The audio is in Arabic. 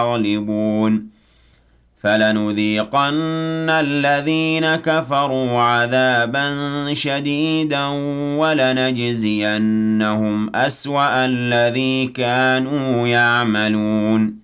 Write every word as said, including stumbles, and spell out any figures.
غالبون فلنذيقن الذين كفروا عذابا شديدا ولنجزينهم أسوأ الذي كانوا يعملون